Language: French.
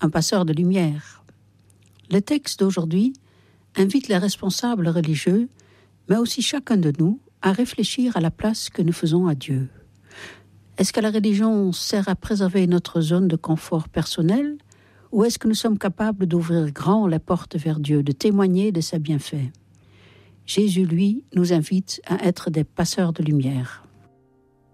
un passeur de lumière. Le texte d'aujourd'hui invite les responsables religieux, mais aussi chacun de nous, à réfléchir à la place que nous faisons à Dieu. Est-ce que la religion sert à préserver notre zone de confort personnel, ou est-ce que nous sommes capables d'ouvrir grand la porte vers Dieu, de témoigner de ses bienfaits? Jésus, lui, nous invite à être des passeurs de lumière.